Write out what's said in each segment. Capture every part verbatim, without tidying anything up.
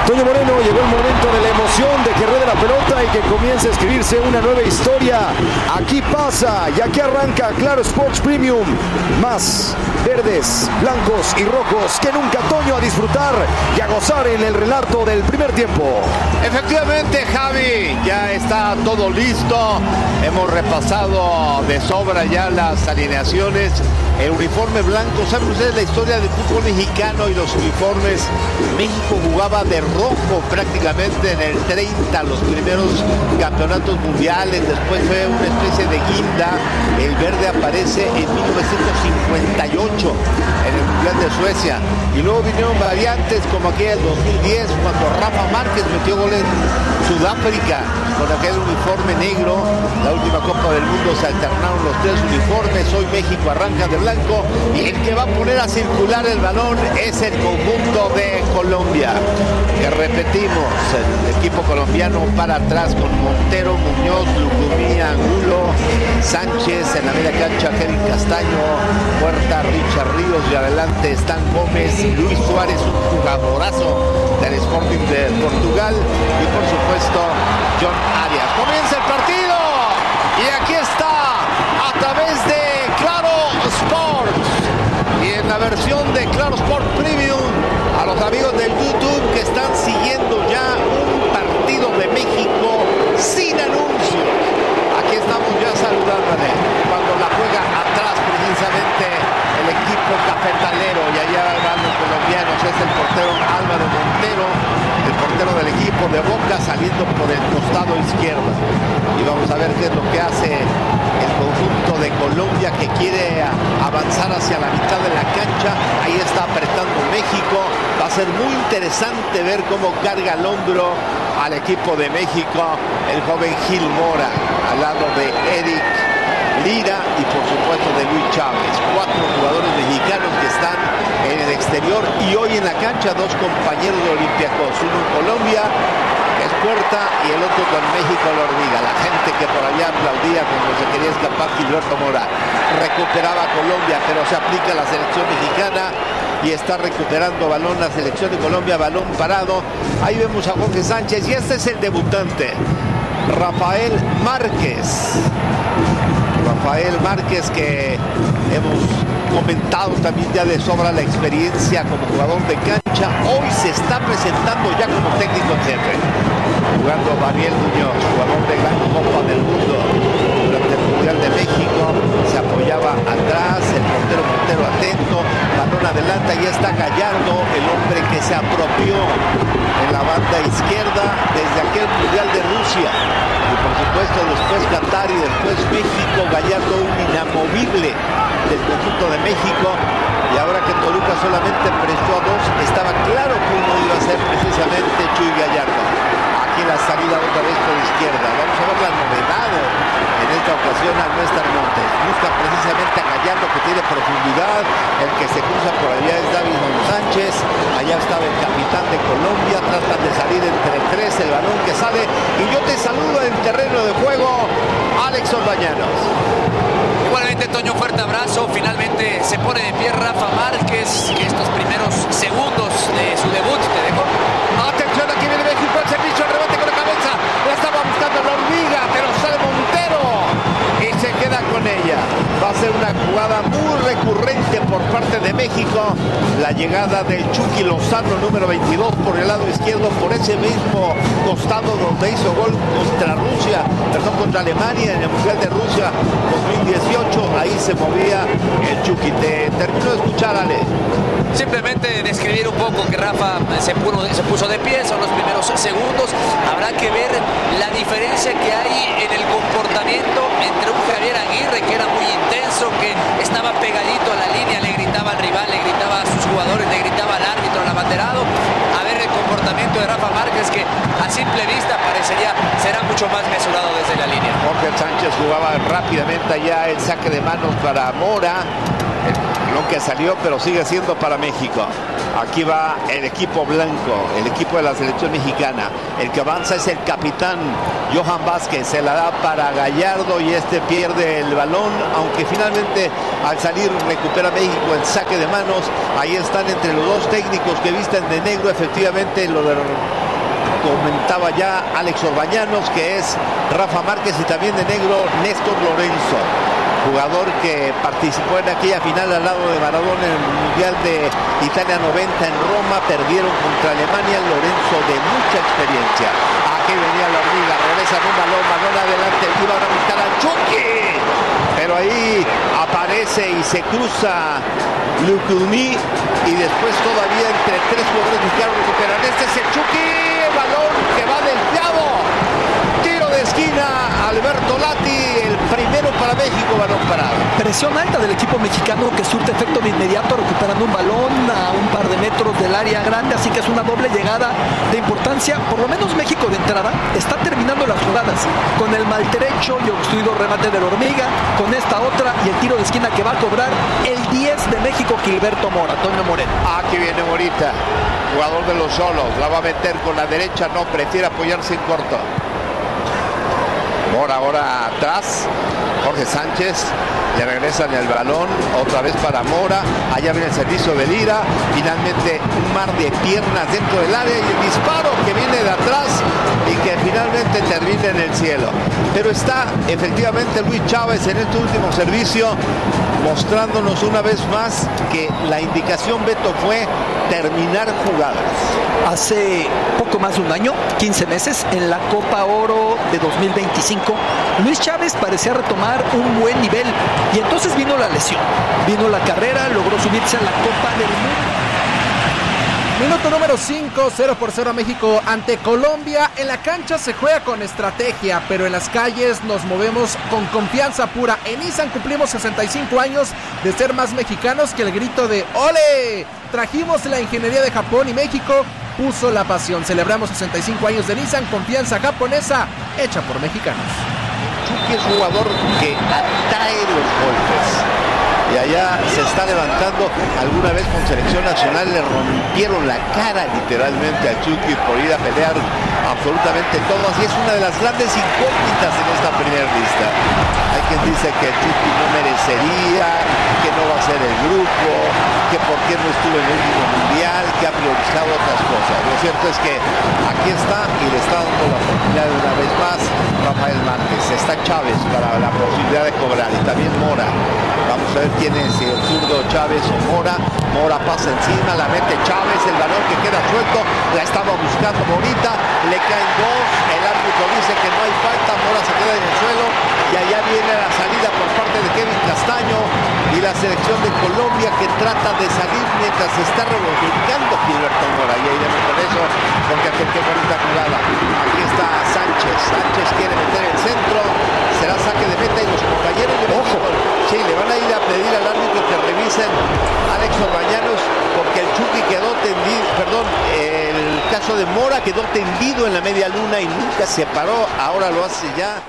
Toño Moreno, llegó el momento de la emoción, de que ruede la pelota y que comience a escribirse una nueva historia. Aquí pasa y aquí arranca Claro Sports Premium. Más verdes, blancos y rojos que nunca. Toño, a disfrutar y a gozar en el relato del primer tiempo. Efectivamente, Javi, ya está todo listo. Hemos repasado de sobra ya las alineaciones. El uniforme blanco, ¿saben ustedes la historia del fútbol mexicano y los uniformes? México jugaba de rojo prácticamente en el treinta, los primeros campeonatos mundiales. Después fue una especie de guinda. El verde aparece en mil novecientos cincuenta y ocho en el Mundial de Suecia. Y luego vinieron variantes como aquel dos mil diez, cuando Rafa Márquez metió gol en Sudáfrica con aquel uniforme negro. La última Copa del Mundo se alternaron los tres uniformes. Hoy México arranca de blanco y el que va a poner a circular el balón es el conjunto de Colombia, que repetimos, el equipo colombiano para atrás con Montero, Muñoz, Lucumí, Angulo, Sánchez, en la media cancha Kevin Castaño, Puerta, Richard Ríos, y adelante están Gómez, Luis Suárez, un jugadorazo del Sporting de Portugal, y por supuesto John Arias. Comienza el partido y aquí está a través de Claro Sports y en la versión de Claro Sport Premium, a los amigos del YouTube que están siguiendo ya un partido de México sin anuncios. Aquí estamos ya saludándole cuando la juega atrás precisamente el equipo cafetalero, y allá van los colombianos. Es el portero Álvaro Montero, el portero del equipo de Boca, saliendo por el costado izquierdo. Y vamos a ver qué es lo que hace el conjunto de Colombia, que quiere avanzar hacia la mitad de la cancha. Ahí está apretando México. Va a ser muy interesante ver cómo carga el hombro al equipo de México el joven Gil Mora, al lado de Eric Lira y por supuesto de Luis Chávez. Cuatro jugadores mexicanos que están en el exterior y hoy en la cancha dos compañeros de Olympiacos, uno en Colombia, que es Puerta, y el otro con México, la Hormiga. La gente que por allá aplaudía cuando se quería escapar Gilberto Mora. Recuperaba Colombia, pero se aplica a la selección mexicana y está recuperando balón la selección de Colombia, balón parado. Ahí vemos a Jorge Sánchez y este es el debutante, Rafael Márquez. Rafael Márquez, que hemos comentado también ya de sobra la experiencia como jugador de cancha. Hoy se está presentando ya como técnico en jefe, jugando Daniel Muñoz, jugador de gran Copa del Mundo durante el Mundial de México. Se apoyaba atrás, el portero Montero atento, balón adelante, y está Gallardo, el hombre que se apropió en la banda izquierda desde aquel Mundial de Rusia. Y por supuesto después Qatar y después México. Gallardo, un inamovible del conjunto de México, y ahora que Toluca solamente prestó a dos, estaba claro que uno iba a ser precisamente Chuy Gallardo. Aquí la salida otra vez por izquierda. Vamos a ver la novedad en esta ocasión a Néstor Montes. Busca precisamente a Gallardo, que tiene profundidad. El que se cruza por allá es David Sánchez. Allá estaba el capitán de Colombia. Tratan de salir entre tres, el balón que sale. Y yo te saludo en terreno de juego, Alex Orbañanos. Igualmente, Toño, fuerte abrazo. Finalmente se pone de pie Rafa Márquez, que estos primeros segundos de su debut te dejó. Atención, aquí viene México, el servicio, el rebate con la cabeza. La estaba buscando la Hormiga, pero sale Montero y se queda con ella. Va a ser una jugada muy recurrente por parte de México. La llegada del Chucky Lozano, número veintidós, por el lado izquierdo, por ese mismo costado donde hizo gol contra Rusia, perdón, contra Alemania en el Mundial de Rusia dos mil dieciocho. Ahí se movía el Chucky. Te termino de escuchar, Ale. Simplemente describir un poco que Rafa se puso, se puso de pie, son los primeros segundos. Habrá que ver la diferencia que hay en el comportamiento entre un Javier Aguirre, que era muy intenso, que estaba pegadito a la línea, le gritaba al rival, le gritaba a sus jugadores, le gritaba al árbitro, al abanderado. A ver el comportamiento de Rafa Márquez, que a simple vista parecería será mucho más mesurado desde la línea. Jorge Sánchez jugaba rápidamente allá el saque de manos para Mora. El balón que salió, pero sigue siendo para México. Aquí va el equipo blanco, el equipo de la selección mexicana. El que avanza es el capitán Johan Vázquez. Se la da para Gallardo y este pierde el balón, aunque finalmente al salir recupera México el saque de manos. Ahí están entre los dos técnicos que visten de negro. Efectivamente lo de... comentaba ya Alex Orbañanos, que es Rafa Márquez, y también de negro Néstor Lorenzo, jugador que participó en aquella final al lado de Maradona en el Mundial de Italia noventa en Roma. Perdieron contra Alemania. Lorenzo de mucha experiencia. Aquí venía la hormiga, regresa en un balón, balón adelante, iban a buscar al Chucky, pero ahí aparece y se cruza Lucumí, y después todavía entre tres jugadores mexicanos recuperan. Este es el Chucky, el balón que va desviado, tiro de esquina, Alberto Lati, el primero para México, balón parado. Presión alta del equipo mexicano que surte efecto de inmediato, recuperando un balón a un par de metros del área grande, así que es una doble llegada de importancia. Por lo menos México de entrada está terminando las jugadas con el mal derecho y obstruido remate de la hormiga, con esta otra y el tiro de esquina que va a cobrar el diez de México, Gilberto Mora, Toño Moreno. Aquí viene Morita, jugador de los Solos, la va a meter con la derecha, no, prefiere apoyarse en corto. Mora ahora atrás, Jorge Sánchez, le regresan el balón, otra vez para Mora, allá viene el servicio de Lira, finalmente un mar de piernas dentro del área y el disparo que viene de atrás y que finalmente termina en el cielo. Pero está efectivamente Luis Chávez en este último servicio mostrándonos una vez más que la indicación, Beto, fue terminar jugadas. Hace poco más de un año, quince meses, en la Copa Oro de dos mil veinticinco, Luis Chávez parecía retomar un buen nivel y entonces vino la lesión, vino la carrera, logró subirse a la Copa del Mundo. Minuto número cinco, cero por cero México ante Colombia. En la cancha se juega con estrategia, pero en las calles nos movemos con confianza pura. En Nissan cumplimos sesenta y cinco años de ser más mexicanos que el grito de ¡Ole! Trajimos la ingeniería de Japón y México puso la pasión. Celebramos sesenta y cinco años de Nissan, confianza japonesa hecha por mexicanos. Chucky es un jugador que atrae los golpes. Y allá se está levantando. Alguna vez con selección nacional le rompieron la cara literalmente a Chucky por ir a pelear absolutamente todas, y es una de las grandes incógnitas en esta primera lista. Hay quien dice que Chucky no merecería, que no va a ser el grupo, que por qué no estuvo en el último mundial, que ha priorizado otras cosas. Lo cierto es que aquí está y le está dando la oportunidad una vez más Rafael Márquez. Está Chávez para la posibilidad de cobrar, y también Mora. Vamos a ver quién es, si el zurdo Chávez o Mora. Mora pasa encima, la mete Chávez, el balón que queda suelto, la estaba buscando Morita, le caen dos, el árbitro dice que no hay falta, Mora se queda en el suelo, y allá viene la salida por parte de Kevin Castaño y la selección de Colombia, que trata de salir mientras se está revolcando Gilberto Mora. Y ahí vemos con eso, porque aquel que bonita jugada. Aquí está Sánchez, Sánchez quiere meter el centro, será saque de meta, y los compañeros de México, sí, le van a ir a pedir al árbitro que revisen Alex Orbañanos, porque el Chucky quedó tendido, perdón, el caso de Mora quedó tendido en la media luna y nunca se paró, ahora lo hace ya.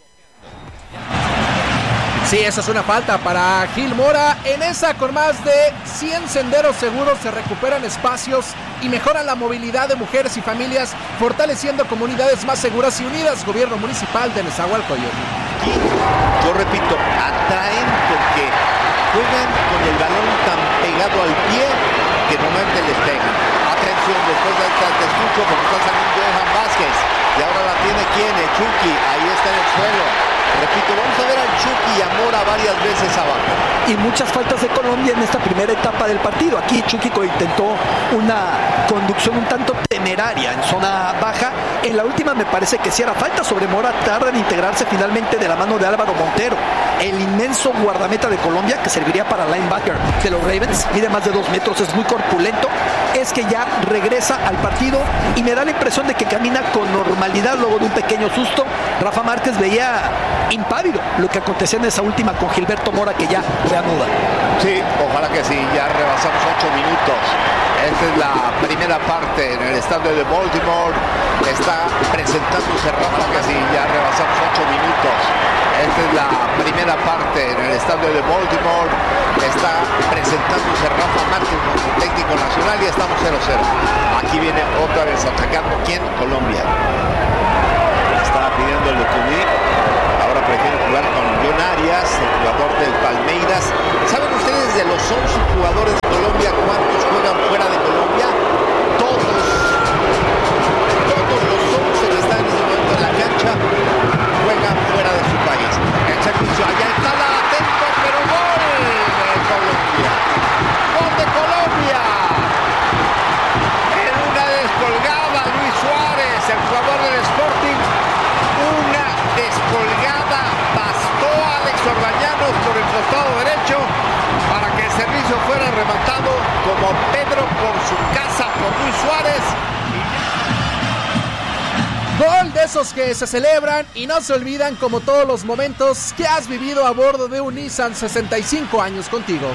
Sí, esa es una falta para Gil Mora. En esa, con más de cien senderos seguros, se recuperan espacios y mejoran la movilidad de mujeres y familias, fortaleciendo comunidades más seguras y unidas. Gobierno Municipal de Nezahualcóyotl. Yo repito, atraen porque juegan con el balón tan pegado al pie que normalmente les pegan. Atención, después de esta te escucho porque está saliendo Johan Vázquez, y ahora la tiene quien, el Chucky, ahí está en el suelo. Repito, vamos a ver al Chucky y a Mora varias veces abajo. Y muchas faltas de Colombia en esta primera etapa del partido. Aquí Chucky intentó una conducción un tanto temeraria en zona baja. En la última me parece que sí era falta sobre Mora. Tarda en integrarse finalmente de la mano de Álvaro Montero, el inmenso guardameta de Colombia, que serviría para linebacker de los Ravens. Mide más de dos metros, es muy corpulento. Es que ya regresa al partido y me da la impresión de que camina con normalidad luego de un pequeño susto. Rafa Márquez veía impávido lo que acontecía en esa última con Gilberto Mora, que ya reanuda. Sí, ojalá que sí, ya rebasamos ocho minutos. Esta es la primera primera parte en el estadio de Baltimore. Está presentándose ráfagas y ya rebasamos ocho minutos. Esta es la primera parte en el estadio de Baltimore. Está presentándose Rafa Márquez, nuestro técnico nacional, y estamos cero cero. Aquí viene otra vez atacando. ¿Quién? Colombia. Estaba pidiendo el Lucumí. Ahora prefiere jugar con John Arias, el jugador del Palmeiras. ¿Saben ustedes de los once jugadores de Colombia cuántos juegan fuera de Colombia? Todos. Todos los once que están en este momento en la cancha juegan fuera de su país. El servicio, allá está la atento, pero gol de Colombia. Gol de Colombia. En una descolgada, Luis Suárez, el jugador del Sporting. Una descolgada, bastó a Alex Orbañanos por el costado derecho para que el servicio fuera rematado como Pedro por su casa por Luis Suárez. Gol de esos que se celebran y no se olvidan, como todos los momentos que has vivido a bordo de un Nissan. Sesenta y cinco años contigo.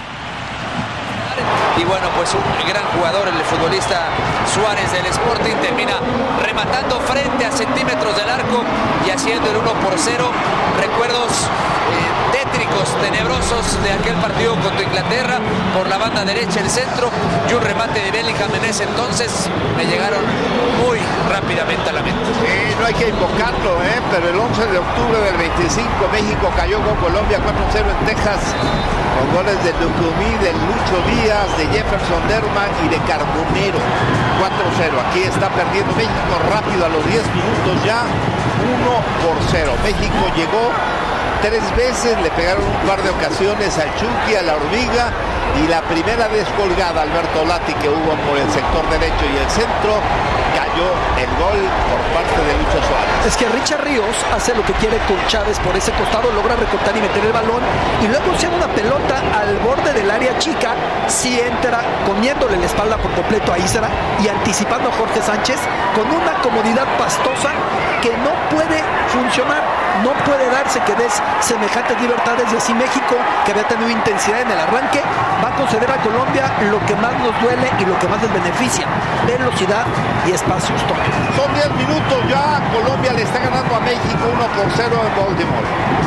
Y bueno, pues un gran jugador, el futbolista Suárez del Sporting, termina rematando frente a centímetros del arco y haciendo el uno por cero. Recuerdos eh, tétricos, tenebrosos de aquel partido contra Inglaterra. Por la banda derecha, el centro y un remate de Bellingham en ese entonces me llegaron muy rápidamente a la mente. Eh, no hay que invocarlo, ¿eh? Pero el once de octubre del veinticinco México cayó con Colombia cuatro cero en Texas, con goles de Lucumí, de Lucho Díaz, de Jefferson Derman y de Carbonero. Cuatro cero. Aquí está perdiendo México rápido a los diez minutos ya. Uno por cero. México llegó tres veces, le pegaron un par de ocasiones al Chucky, a la Hormiga, y la primera descolgada, Alberto Lati, que hubo por el sector derecho y el centro, cayó el gol por parte de Lucho Suárez. Es que Richard Ríos hace lo que quiere con Chávez por ese costado, logra recortar y meter el balón, y luego se una pelota al borde del área chica, si entra comiéndole la espalda por completo a Isra y anticipando a Jorge Sánchez con una comodidad pastosa que no puede funcionar, no puede darse que des semejantes libertades, y así México, que había tenido intensidad en el arranque, va a conceder a Colombia lo que más nos duele y lo que más les beneficia: velocidad y espacios. Son diez minutos ya, Colombia le está ganando a México uno por cero en Baltimore.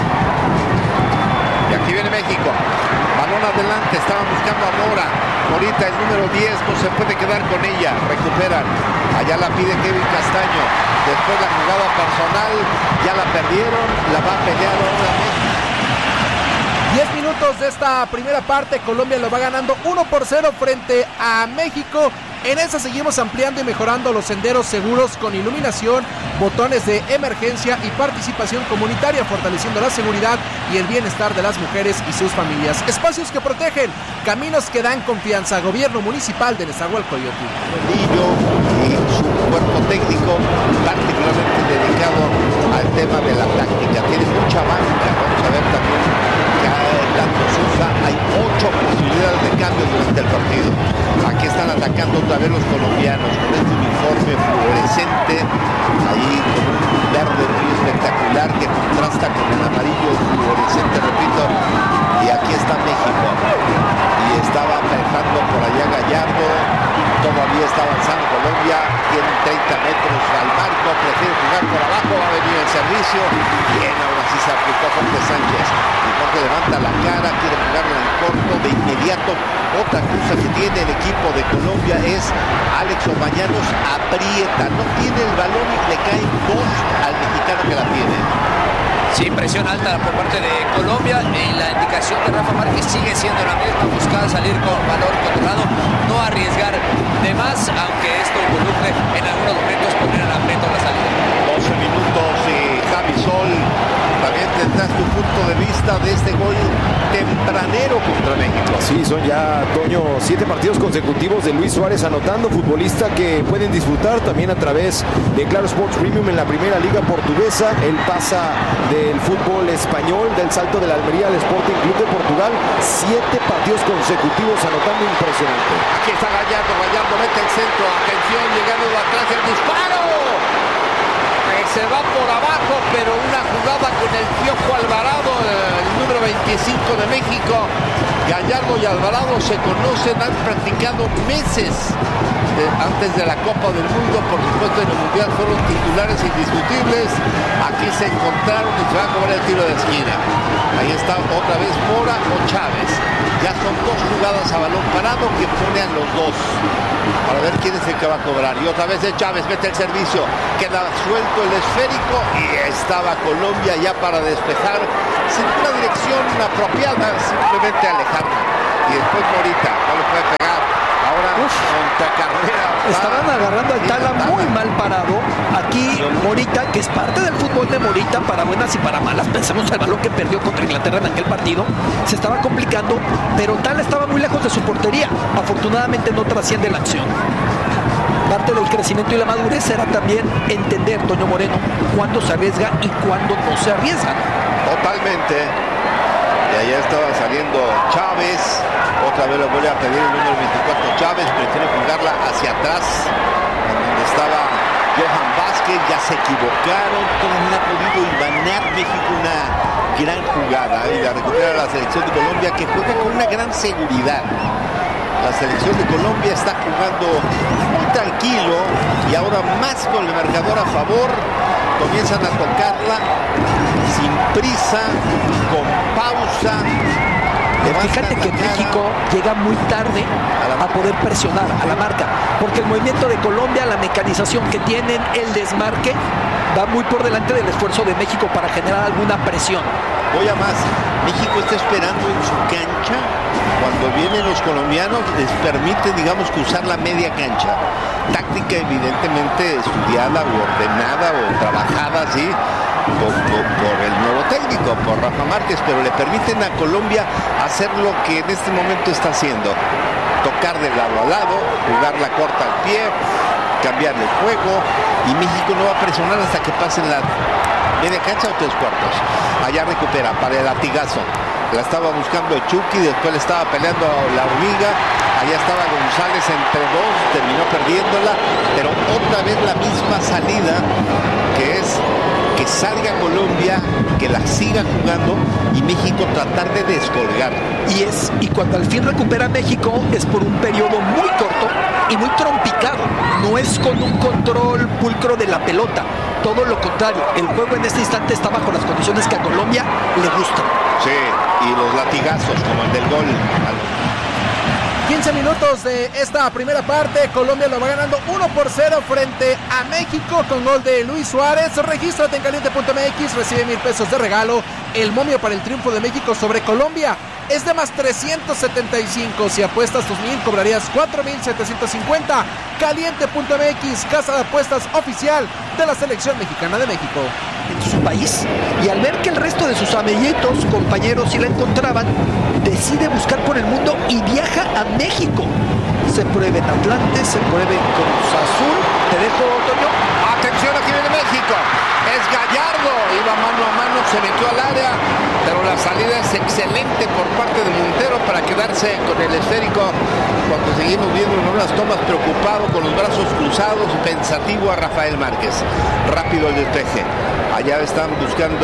Y aquí viene México, balón adelante, estaban buscando a Mora. Ahorita el número diez no se puede quedar con ella, recuperan. Allá la pide Kevin Castaño. Después la jugada personal, ya la perdieron, la va a pelear ahora México. diez minutos de esta primera parte, Colombia lo va ganando uno por cero frente a México. En esa seguimos ampliando y mejorando los senderos seguros con iluminación, botones de emergencia y participación comunitaria, fortaleciendo la seguridad y el bienestar de las mujeres y sus familias. Espacios que protegen, caminos que dan confianza. Gobierno Municipal de Nezahualcóyotl. Lillo y su cuerpo técnico particularmente dedicado al tema de la táctica. Tiene mucha banca, vamos a ver también que tanto se usa, hay ocho posibilidades de cambio durante el partido. Aquí están atacando otra vez los colombianos con este uniforme fluorescente, ahí con un verde muy espectacular que contrasta con el amarillo fluorescente, repito, y aquí está México, y estaba apretando por allá Gallardo, todavía está avanzando Colombia, tiene treinta metros al marco, prefiere jugar por abajo, va a venir el servicio, bien, ahora sí se aplicó Jorge Sánchez, y Jorge levanta la cara, quiere jugarla en corto, de inmediato. Otra cosa que tiene el equipo de Colombia es Alex Orbañanos aprieta, no tiene el balón y le caen dos al mexicano que la tiene. Sí, presión alta por parte de Colombia, y la indicación de Rafa Márquez sigue siendo la misma: buscar salir con valor controlado, no arriesgar de más, aunque esto involucre en algunos momentos poner en aprieto la salida. doce minutos y Javi Sol, también tendrás tu punto de vista de este gol tempranero contra México. Sí, son ya, Toño, siete partidos consecutivos de Luis Suárez anotando, futbolista que pueden disfrutar también a través de Claro Sports Premium en la primera liga portuguesa. Él pasa del fútbol español, del salto de la Almería al Sporting Club de Portugal. Siete partidos consecutivos anotando, impresionante. Aquí está Gallardo, Gallardo mete el centro, atención, llegando de atrás el disparo. Se va por abajo, pero una jugada con el Piojo Alvarado, el número veinticinco de México. Gallardo y Alvarado se conocen, han practicado meses de, antes de la Copa del Mundo, por supuesto en el Mundial fueron titulares indiscutibles. Aquí se encontraron y se va a cobrar el tiro de esquina. Ahí está otra vez Mora o Chávez. Ya son dos jugadas a balón parado que ponen los dos para ver quién es el que va a cobrar. Y otra vez de Chávez mete el servicio, queda suelto el esférico y estaba Colombia ya para despejar sin una dirección apropiada, simplemente alejarla. Y después Morita no le puede pegar. Ahora contra Carrera. Estaban agarrando al Tala muy mal parado. Aquí Morita, que es parte del fútbol de Morita, para buenas y para malas. Pensemos al balón que perdió contra Inglaterra en aquel partido. Se estaba complicando, pero Tala estaba muy lejos de su portería. Afortunadamente no trasciende la acción. Parte del crecimiento y la madurez era también entender, Toño Moreno, cuándo se arriesga y cuándo no se arriesga. Totalmente. Y allá estaba saliendo Chávez. Otra vez lo vuelve a pedir el número veinticuatro Chávez. Prefiere jugarla hacia atrás, donde estaba Johan Vázquez. Ya se equivocaron. Todavía no ha podido ibanar México una gran jugada. Y la recupera la selección de Colombia, que juega con una gran seguridad. La selección de Colombia está jugando muy tranquilo y ahora más con el marcador a favor. Comienzan a tocarla sin prisa, con pausa. Fíjate que México llega muy tarde a poder presionar a la marca, porque el movimiento de Colombia, la mecanización que tienen, el desmarque, va muy por delante del esfuerzo de México para generar alguna presión. Voy a más, México está esperando en su cancha. Cuando vienen los colombianos les permite, digamos, que usar la media cancha. Táctica evidentemente estudiada o ordenada o trabajada así por, por, por el nuevo técnico, por Rafa Márquez, pero le permiten a Colombia hacer lo que en este momento está haciendo. Tocar de lado a lado, jugar la corta al pie, cambiar el juego, y México no va a presionar hasta que pasen la media cancha o tres cuartos. Allá recupera para el latigazo. La estaba buscando Chucky, después le estaba peleando la hormiga. Allá estaba González entre dos, terminó perdiéndola, pero otra vez la misma salida, que es que salga Colombia, que la siga jugando y México tratar de descolgar. Y es y cuando al fin recupera México es por un periodo muy corto y muy trompicado. No es con un control pulcro de la pelota. Todo lo contrario, el juego en este instante está bajo las condiciones que a Colombia le gustan. Sí, y los latigazos como el del gol. quince minutos de esta primera parte. Colombia lo va ganando uno por cero frente a México con gol de Luis Suárez. Regístrate en caliente punto m x, recibe mil pesos de regalo. El momio para el triunfo de México sobre Colombia es de más trescientos setenta y cinco. Si apuestas tus mil, cobrarías cuatro mil setecientos cincuenta. caliente punto m x, casa de apuestas oficial de la selección mexicana de México. En su país, y al ver que el resto de sus amiguitos, compañeros, sí la encontraban, decide buscar por el mundo y viaja a México. Se prueba en Atlante, se prueba en Cruz Azul. Te dejo, Toño. Atención, aquí viene México. Es Gallardo, iba mano a mano, se metió al área, pero la salida es excelente por parte de Montero para quedarse con el esférico. Cuando seguimos viendo en unas tomas preocupado, con los brazos cruzados, pensativo a Rafael Márquez. Rápido el despeje. Allá están buscando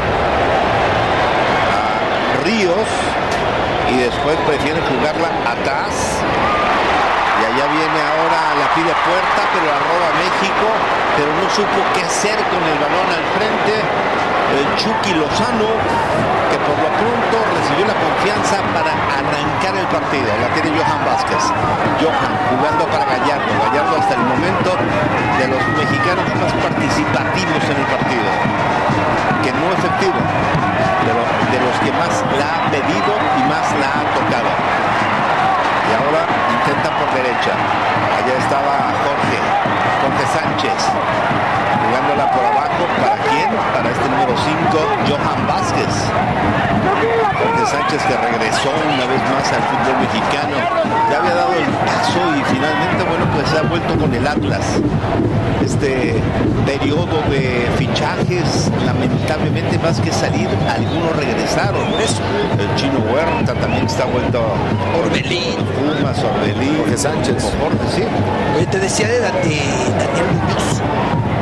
a Ríos y después prefieren jugarla atrás. Y allá viene ahora, la pide Puerta, pero la roba México, pero no supo qué hacer con el balón al frente. El Chucky Lozano, que por lo pronto recibió la confianza para arrancar el partido. La tiene Johan Vázquez. Johan jugando para Gallardo. Gallardo hasta el momento de los mexicanos más participativos en el partido. Que no efectivo, pero de los que más la ha pedido y más la ha tocado. Y ahora intenta por derecha. Allá estaba Jorge, Jorge Sánchez, jugándola por abajo. ¿Para quién? Para este número cinco, Johan Vázquez. Jorge Sánchez, que regresó una vez más al fútbol mexicano. Ya había dado el paso y finalmente, bueno, pues se ha vuelto con el Atlas. Este periodo de fichajes, lamentablemente más que salir, algunos regresaron. El Chino Huerta también está vuelto. Orbelín. Pumas, Orbelín. Jorge Sánchez. Jorge, sí. Oye, te decía de, de Daniel Muñoz.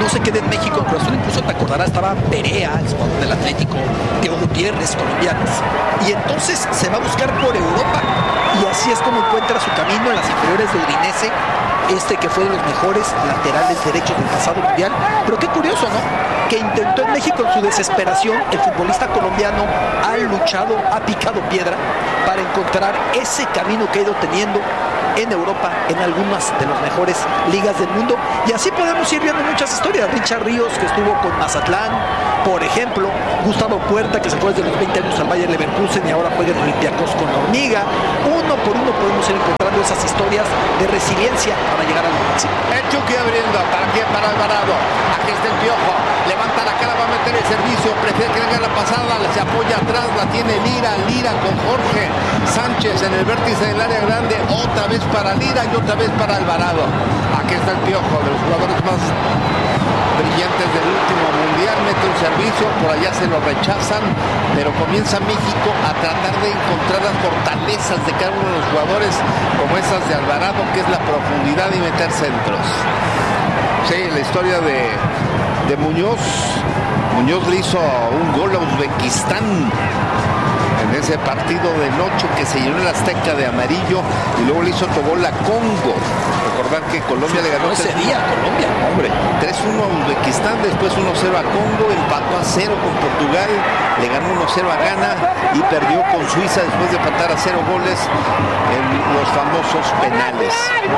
no se quede en México. En Cruz Azul incluso te acordarás, estaba Perea, el jugador del Atlético, Teo Gutiérrez, colombianos. Y entonces se va a buscar por Europa. Y así es como encuentra su camino en las inferiores de Udinese, este que fue de los mejores laterales derechos del pasado mundial. Pero qué curioso, ¿no? Que intentó en México en su desesperación. El futbolista colombiano ha luchado, ha picado piedra para encontrar ese camino que ha ido teniendo en Europa, en algunas de las mejores ligas del mundo. Y así podemos ir viendo muchas historias. Richard Ríos, que estuvo con Mazatlán, por ejemplo. Gustavo Puerta, que se fue desde los veinte años al Bayer Leverkusen y ahora juega en Olympiacos con la Hormiga. Uno por uno podemos ir encontrando esas historias de resiliencia para llegar al máximo. El Chucky abriendo, ¿para quién? Para Alvarado. Aquí está el Piojo, levanta la cara, va a meter el servicio, prefiere que venga la pasada, se apoya atrás, la tiene Lira, Lira con Jorge Sánchez en el vértice del área grande, otra vez para Lira y otra vez para Alvarado. Aquí está el Piojo, de los jugadores más brillantes del último mundial, mete un servicio, por allá se lo rechazan, pero comienza México a tratar de encontrar las fortalezas de cada uno de los jugadores, como esas de Alvarado, que es la profundidad y meter centros. Sí, la historia de, de Muñoz. Muñoz le hizo un gol a Uzbekistán en ese partido de noche que se llenó el Azteca de amarillo, y luego le hizo otro gol a Congo. Recordar que Colombia sí, le ganó ese día a Colombia, hombre, tres uno a Uzbekistán, después uno cero a Congo, empató a cero con Portugal, le ganó uno cero a Ghana y perdió con Suiza después de empatar a cero goles en los famosos penales.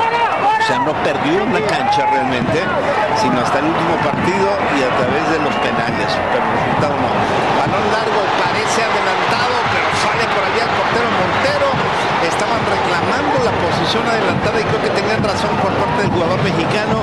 O sea, no perdió una cancha realmente, sino hasta el último partido y a través de los penales, pero el resultado no. Balón largo, parece adelantado, pero sale por allá el portero Montero. Estaban reclamando la posición adelantada y creo que tenían razón por parte del jugador mexicano.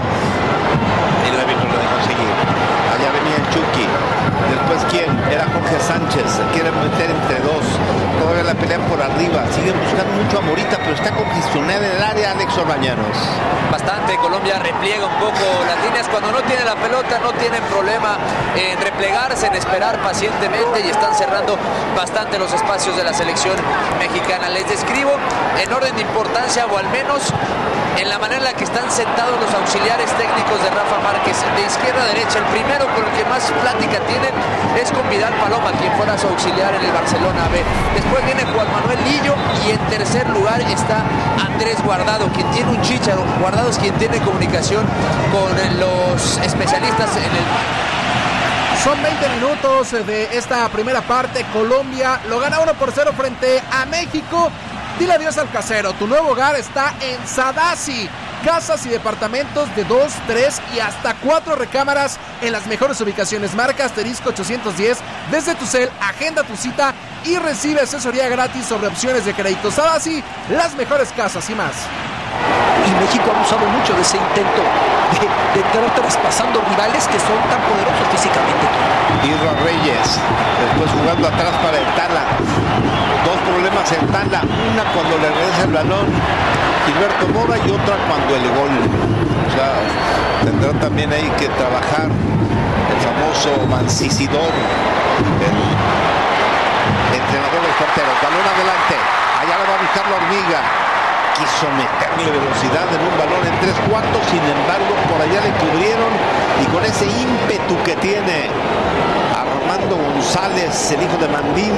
El árbitro lo dejó seguir. Allá venía el Chucky. Después, ¿quién? Era Jorge Sánchez. Se quiere meter entre dos. Todavía la pelean por arriba. Siguen buscando mucho a Morita, pero está congestionada en el área Alex Orbañanos. Bastante. Colombia repliega un poco las líneas. Cuando no tiene la pelota, no tienen problema en replegarse, en esperar pacientemente, y están cerrando bastante los espacios de la selección mexicana. Les describo en orden de importancia, o al menos en la manera en la que están sentados los auxiliares técnicos de Rafa Márquez, de izquierda a derecha. El primero con el que más plática tienen es con Vidal Paloma, quien fuera su auxiliar en el Barcelona B. Después viene Juan Manuel Lillo, y en tercer lugar está Andrés Guardado, quien tiene un chícharo. Guardado es quien tiene comunicación con los especialistas en el... Son veinte minutos de esta primera parte. Colombia lo gana uno por cero frente a México. Dile adiós al casero. Tu nuevo hogar está en Sadasi. Casas y departamentos de dos, tres y hasta cuatro recámaras en las mejores ubicaciones. Marca asterisco ochocientos diez desde tu cel, agenda tu cita y recibe asesoría gratis sobre opciones de crédito. Sadasi, las mejores casas y más. Y México ha abusado mucho de ese intento de, de entrar traspasando rivales que son tan poderosos físicamente. Isra Reyes, después jugando atrás para el Tala. Dos problemas en Tala, una cuando le regresa el balón Gilberto Mora y otra cuando el gol. O sea, tendrá también ahí que trabajar el famoso Mancisidor, el entrenador de los porteros. Balón adelante, allá lo va a buscar la Hormiga. Quiso meterle velocidad en un balón en tres cuartos, sin embargo por allá le cubrieron, y con ese ímpetu que tiene Armando González, el hijo de Mandín,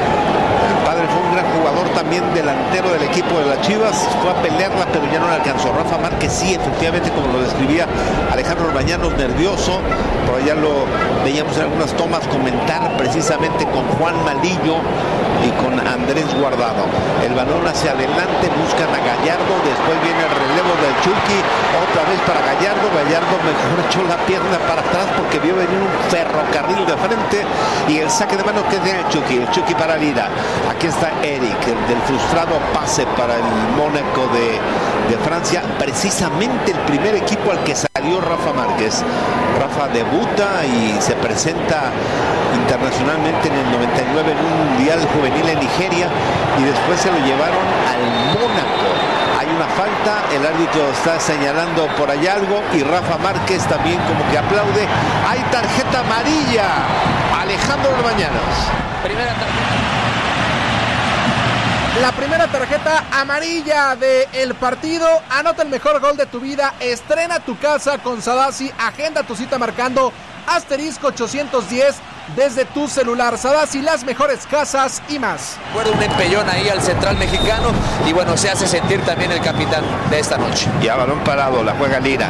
el padre fue un gran jugador también, delantero del equipo de las Chivas, fue a pelearla pero ya no le alcanzó. Rafa Márquez sí, efectivamente, como lo describía Alejandro Orbañanos, nervioso. Por allá lo veíamos en algunas tomas comentar precisamente con Juan Malillo y con Andrés Guardado. El balón hacia adelante, buscan a Gallardo, después viene el relevo del Chucky, otra vez para Gallardo. Gallardo mejor echó la pierna para atrás porque vio venir un ferrocarril de frente, y el saque de mano que tiene el Chucky, el Chucky para Lira. Aquí está Eric, el del frustrado pase para el Mónaco de, de Francia, precisamente el primer equipo al que salió Rafa Márquez. Rafa debuta y se presenta internacionalmente en el noventa y nueve en un mundial juvenil en Nigeria, y después se lo llevaron al Mónaco. Hay una falta, el árbitro está señalando por allá algo, y Rafa Márquez también como que aplaude. Hay tarjeta amarilla, Alejandro Orbañanos. Primera tarjeta. La primera tarjeta amarilla del partido. Anota el mejor gol de tu vida. Estrena tu casa con Sadasi. Agenda tu cita marcando asterisco ochocientos diez desde tu celular. Sadasi, las mejores casas y más. Recuerda un empellón ahí al central mexicano y bueno, se hace sentir también el capitán de esta noche. Y a balón parado, la juega Lira.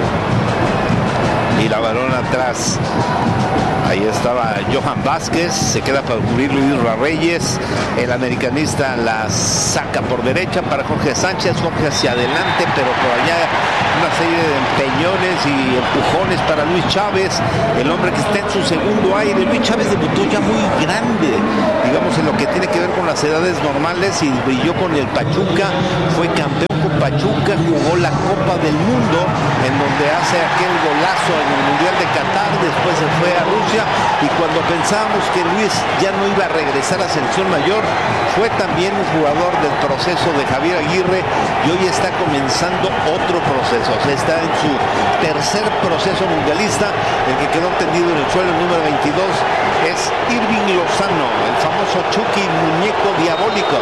Y la balón atrás. Ahí estaba Johan Vázquez, se queda para cubrir Luis Reyes, el americanista la saca por derecha para Jorge Sánchez, Jorge hacia adelante, pero por allá una serie de empeñones y empujones para Luis Chávez, el hombre que está en su segundo aire. Luis Chávez debutó ya muy grande, digamos en lo que tiene que ver con las edades normales, y brilló con el Pachuca, fue campeón con Pachuca, jugó la Copa del Mundo, en donde hace aquel golazo en el Mundial de Qatar, después se fue a Rusia. Y cuando pensábamos que Luis ya no iba a regresar a selección mayor, fue también un jugador del proceso de Javier Aguirre, y hoy está comenzando otro proceso. O sea, está en su tercer proceso mundialista. El que quedó tendido en el suelo, el número veintidós, es Irving Lozano, el famoso Chucky, muñeco diabólico.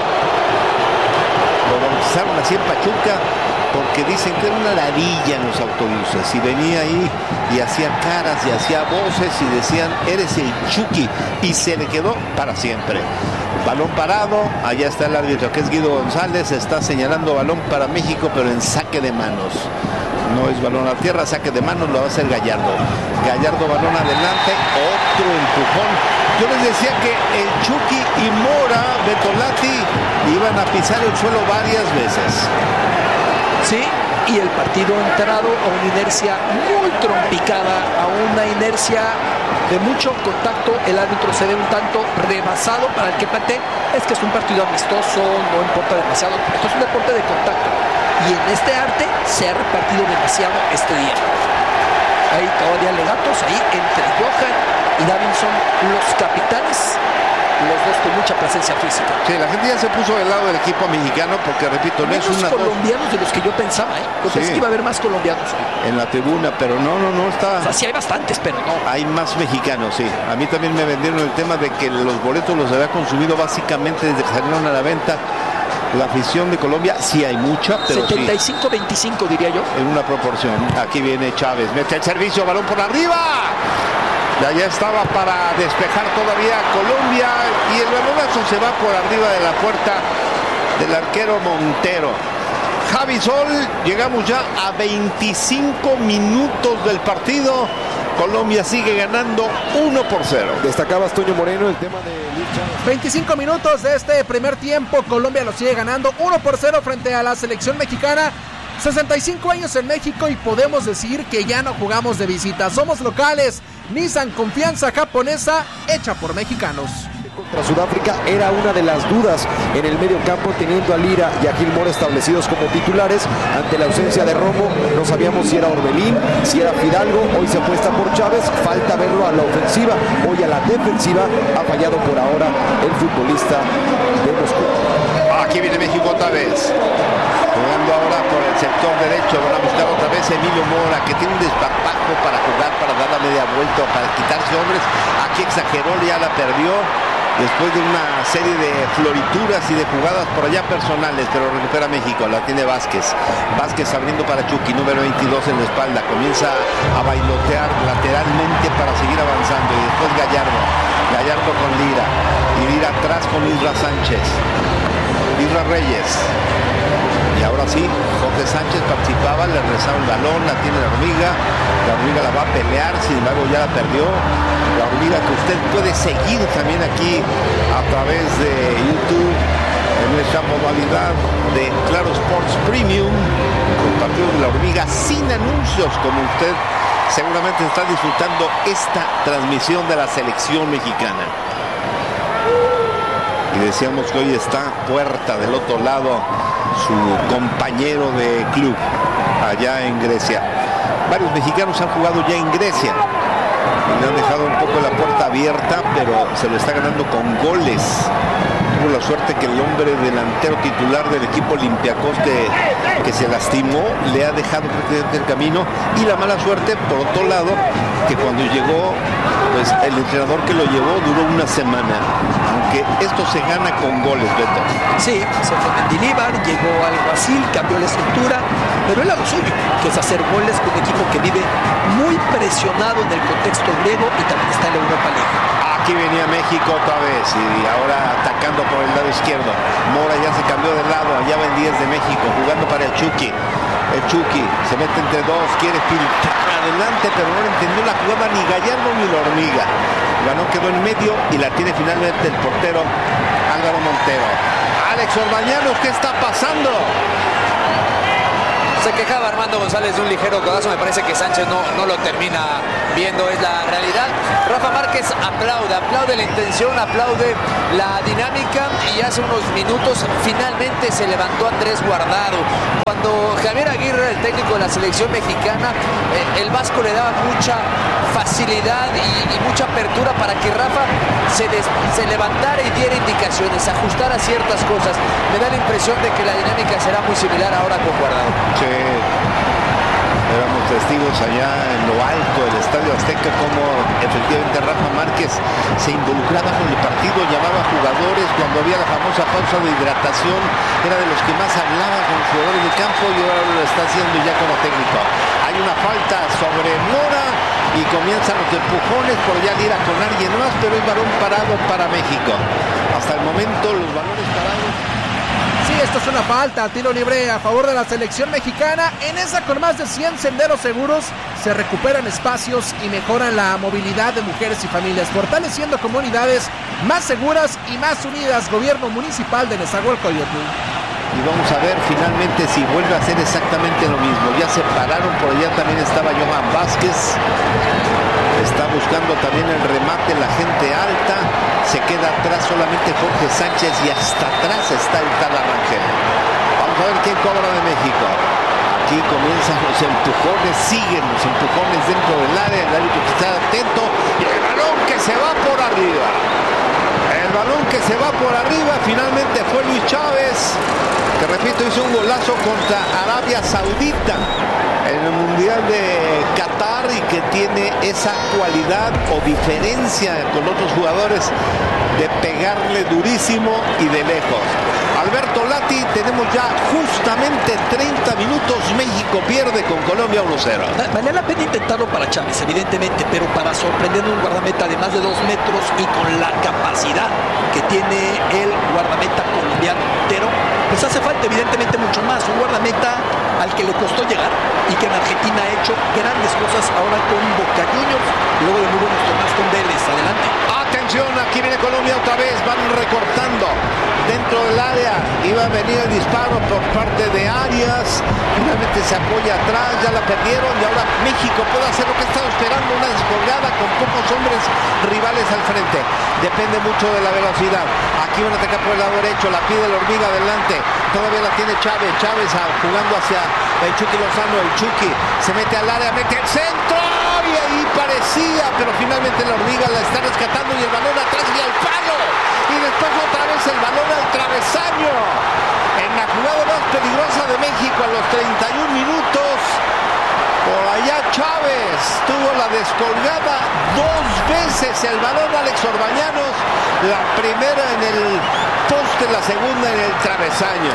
Lo bautizaron así en Pachuca porque dicen que era una ladilla en los autobuses, y venía ahí y hacía caras y hacía voces y decían, eres el Chucky, y se le quedó para siempre. Balón parado, allá está el árbitro, que es Guido González, está señalando balón para México, pero en saque de manos. No es balón a tierra, saque de manos, lo va a hacer Gallardo. Gallardo, balón adelante, otro empujón. Yo les decía que el Chucky y Mora, Bertolatti, iban a pisar el suelo varias veces. Sí, y el partido ha entrado a una inercia muy trompicada, a una inercia de mucho contacto. El árbitro se ve un tanto rebasado para el que plantee. Es que es un partido amistoso, no importa demasiado. Esto es un deporte de contacto, y en este arte se ha repartido demasiado este día. Hay todavía alegatos ahí entre Johan y Davinson, los capitanes, los dos con mucha presencia física. Sí, la gente ya se puso del lado del equipo mexicano, porque repito, no es una colombianos dos... de los que yo pensaba, ¿eh? Yo sí. Pensé que iba a haber más colombianos hoy en la tribuna, pero no, no, no está. O sea, sí hay bastantes, pero no. Hay más mexicanos, sí. A mí también me vendieron el tema de que los boletos los había consumido básicamente desde que salieron a la venta la afición de Colombia. Sí hay mucha, pero setenta y cinco veinticinco sí, diría yo. En una proporción. Aquí viene Chávez, mete el servicio, balón por arriba. Y allá estaba para despejar todavía Colombia, y el balonazo se va por arriba de la puerta del arquero Montero. Javi Sol, llegamos ya a veinticinco minutos del partido. Colombia sigue ganando uno por cero. Destacabas, Toño Moreno, el tema de Luis Chávez. veinticinco minutos de este primer tiempo. Colombia lo sigue ganando uno por cero frente a la selección mexicana. sesenta y cinco años en México, y podemos decir que ya no jugamos de visita. Somos locales. Nissan, confianza japonesa hecha por mexicanos. Contra Sudáfrica era una de las dudas en el medio campo, teniendo a Lira y a Gil Mora establecidos como titulares. Ante la ausencia de Romo, no sabíamos si era Orbelín, si era Fidalgo. Hoy se apuesta por Chávez, falta verlo a la ofensiva. Hoy a la defensiva ha fallado por ahora el futbolista de Moscú. Aquí viene México otra vez, jugando ahora por el sector derecho. Van a buscar otra vez a Emilio Mora, que tiene un desparpajo para jugar, para dar la media vuelta, para quitarse hombres. Aquí exageró, ya la perdió después de una serie de florituras y de jugadas por allá personales, pero recupera México. La tiene Vázquez. Vázquez abriendo para Chucky, número veintidós en la espalda. Comienza a bailotear lateralmente para seguir avanzando, y después Gallardo. Gallardo con Lira, y Lira atrás con Isra Sánchez. Isra Reyes. Y ahora sí, Jorge Sánchez participaba, le rezaba el balón, la tiene la hormiga. La hormiga la va a pelear, sin embargo ya la perdió. La hormiga que usted puede seguir también aquí a través de YouTube, en nuestra modalidad de Claro Sports Premium, el partido de la hormiga sin anuncios, como usted seguramente está disfrutando esta transmisión de la selección mexicana. Y decíamos que hoy está Puerta del otro lado, su compañero de club allá en Grecia. Varios mexicanos han jugado ya en Grecia. Le han dejado un poco la puerta abierta, pero se lo está ganando con goles. Tuvo la suerte que el hombre delantero titular del equipo Olympiacos que, que se lastimó le ha dejado prácticamente el camino, y la mala suerte por otro lado que cuando llegó, pues el entrenador que lo llevó duró una semana, aunque esto se gana con goles, Beto. Sí, se fue Mendilibar, llegó Alguacil, cambió la estructura, pero él a lo suyo, que es hacer goles con un equipo que vive muy presionado en el contexto griego y también está en la Europa League. Aquí venía México otra vez y ahora atacando por el lado izquierdo. Mora ya se cambió de lado, allá va el diez de México, jugando para el Chucky. El Chucky se mete entre dos, quiere filtrar adelante, pero no entendió la jugada ni Gallardo ni la hormiga. El balón quedó en medio y la tiene finalmente el portero Álvaro Montero. Alex Orbañanos, ¿qué está pasando? Se quejaba Armando González de un ligero codazo, me parece que Sánchez no, no lo termina viendo, es la realidad. Rafa Márquez aplaude, aplaude la intención, aplaude la dinámica, y hace unos minutos finalmente se levantó Andrés Guardado. Cuando Javier Aguirre, el técnico de la selección mexicana, eh, el vasco le daba mucha facilidad y, y mucha apertura para que Rafa se, des, se levantara y diera indicaciones, ajustara ciertas cosas. Me da la impresión de que la dinámica será muy similar ahora con Guardado. Sí. Éramos testigos allá en lo alto del Estadio Azteca como efectivamente Rafa Márquez se involucraba con el partido, llamaba a jugadores cuando había la famosa pausa de hidratación, era de los que más hablaba con los jugadores de campo, y ahora lo está haciendo ya como técnico. Hay una falta sobre Mora y comienzan los empujones por ya ir a con alguien más, pero es balón parado para México. Hasta el momento los balones parados. Sí, esto es una falta, tiro libre a favor de la selección mexicana. En esa, con más de cien senderos seguros, se recuperan espacios y mejoran la movilidad de mujeres y familias, fortaleciendo comunidades más seguras y más unidas. Gobierno municipal de Nezahualcóyotl. Y vamos a ver finalmente si vuelve a hacer exactamente lo mismo. Ya se pararon, por allá también estaba Johan Vázquez. Está buscando también el remate la gente alta. Se queda atrás solamente Jorge Sánchez y hasta atrás está el Tala Rangel. Vamos a ver quién cobra de México. Aquí comienzan los empujones, siguen los empujones dentro del área. El árbitro que está atento. Y el balón que se va por arriba. El balón que se va por arriba finalmente fue Luis Chávez, que repito hizo un golazo contra Arabia Saudita en el Mundial de Qatar, y que tiene esa cualidad o diferencia con otros jugadores de pegarle durísimo y de lejos. Alberto Lati, tenemos ya justamente treinta minutos. México pierde con Colombia uno cero. Vale la pena intentarlo para Chávez, evidentemente, pero para sorprender un guardameta de más de dos metros y con la capacidad que tiene el guardameta colombiano Montero, pues hace falta evidentemente mucho más. Un guardameta al que le costó llegar y que en Argentina ha hecho grandes cosas ahora con Boca Juniors, luego de muy buenos torneos con Vélez. Adelante. Atención, aquí viene Colombia otra vez, van recortando dentro del área, iba a venir el disparo por parte de Arias, finalmente se apoya atrás, ya la perdieron, y ahora México puede hacer lo que estaba esperando, una descolgada con pocos hombres rivales al frente. Depende mucho de la velocidad. Aquí van a atacar por el lado derecho, la pide la hormiga adelante, todavía la tiene Chávez, Chávez jugando hacia el Chucky Lozano, el Chucky se mete al área, mete el centro, y ahí parecía, pero finalmente la hormiga la está rescatando, y el balón atrás y al palo, y después otra vez el balón al travesaño, en la jugada más peligrosa de México a los treinta y un minutos. Por allá Chávez tuvo la descolgada dos veces, el balón Alex Orbañanos, la primera en el poste, la segunda en el travesaño.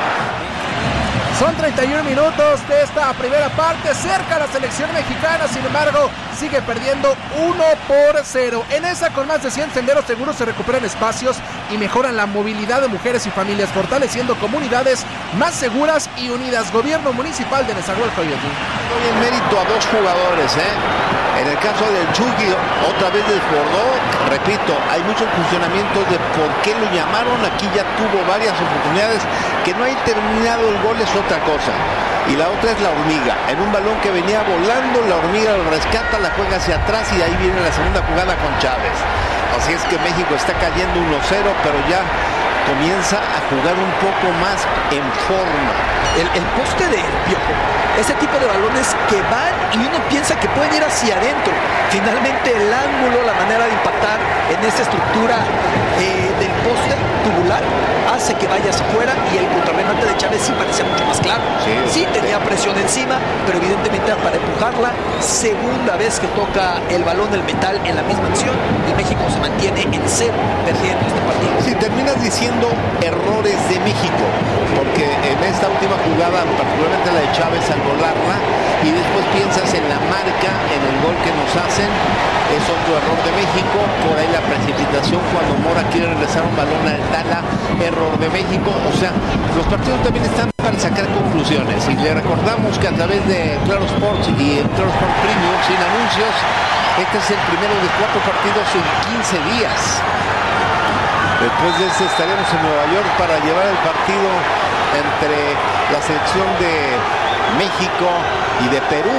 Son treinta y un minutos de esta primera parte, cerca la selección mexicana, sin embargo, sigue perdiendo uno por cero. En esa, con más de cien senderos seguros, se recuperan espacios y mejoran la movilidad de mujeres y familias, fortaleciendo comunidades más seguras y unidas. Gobierno municipal de Nezahualcóyotl. Doy el mérito a dos jugadores, ¿eh? En el caso del Chucky, otra vez desbordó. Repito, hay muchos cuestionamientos de por qué lo llamaron. Aquí ya tuvo varias oportunidades. Que no haya terminado el gol es otra cosa. Y la otra es la hormiga. En un balón que venía volando, la hormiga lo rescata, la juega hacia atrás, y ahí viene la segunda jugada con Chávez. Así es que México está cayendo uno cero, pero ya comienza a jugar un poco más en forma. El, el poste de Piojo, ese tipo de balones que van y uno piensa que pueden ir hacia adentro. Finalmente el ángulo, la manera de impactar en esta estructura eh, del poste tubular hace que vaya hacia afuera, y el contrarremate de Chávez sí parecía mucho más claro. Sí, sí tenía presión encima, pero evidentemente para empujarla, segunda vez que toca el balón del metal en la misma acción, y México se mantiene en cero perdiendo este partido. Sí, terminas diciendo errores de México, porque en esta última jugada, particularmente la de Chávez al volarla, y después piensas en la marca, en el gol que nos hacen, es otro error de México. Por ahí la precipitación cuando Mora quiere regresar un balón al Tala, error de México. O sea, los partidos también están para sacar conclusiones, y le recordamos que a través de Claro Sports y el Claro Sports Premium sin anuncios, este es el primero de cuatro partidos en quince días. Después de este estaremos en Nueva York para llevar el partido entre la selección de México y de Perú,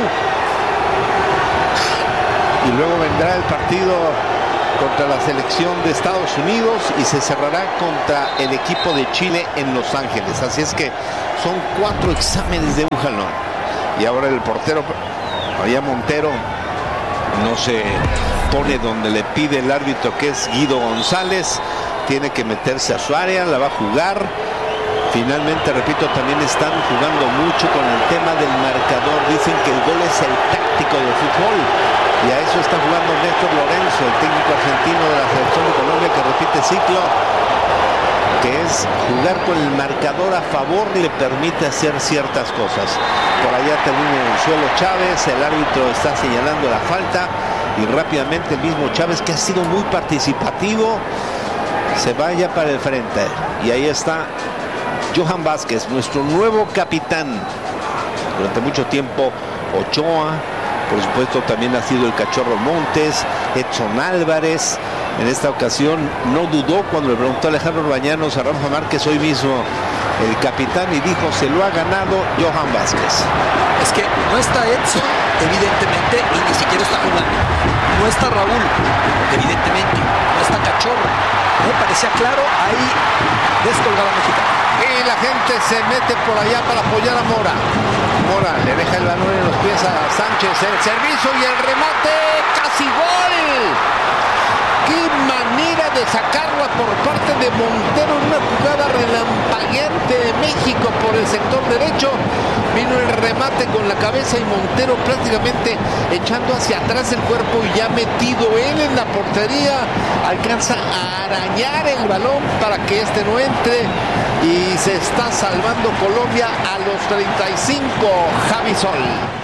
y luego vendrá el partido contra la selección de Estados Unidos y se cerrará contra el equipo de Chile en Los Ángeles. Así es que son cuatro exámenes de un jalón. Y ahora el portero, allá Montero, no se pone donde le pide el árbitro, que es Guido González. Tiene que meterse a su área, la va a jugar. Finalmente, repito, también están jugando mucho con el tema del marcador. Dicen que el gol es el táctico del fútbol, y a eso está jugando Néstor Lorenzo, el técnico argentino de la selección de Colombia, que repite ciclo, que es jugar con el marcador a favor, le permite hacer ciertas cosas. Por allá termina en el suelo Chávez, el árbitro está señalando la falta, y rápidamente el mismo Chávez, que ha sido muy participativo, se vaya para el frente. Y ahí está Johan Vázquez, nuestro nuevo capitán. Durante mucho tiempo Ochoa, por supuesto también ha sido el Cachorro Montes, Edson Álvarez. En esta ocasión no dudó cuando le preguntó a Alejandro Bañanos a Rafa Márquez, hoy mismo el capitán, y dijo, se lo ha ganado Johan Vázquez. Es que no está Edson, evidentemente, y ni siquiera está jugando. No está Raúl, evidentemente. No está Cachorro. Me parecía claro, ahí descolgaba México. Y la gente se mete por allá para apoyar a Mora. Mora le deja el balón en los pies a Sánchez, el servicio y el remate, casi gol. ¡Qué manera de sacarla por parte de Montero en una jugada relampagueante de México por el sector derecho! Vino el remate con la cabeza y Montero prácticamente echando hacia atrás el cuerpo, y ya metido él en la portería, alcanza a arañar el balón para que este no entre, y se está salvando Colombia a los treinta y cinco. Javi Sol.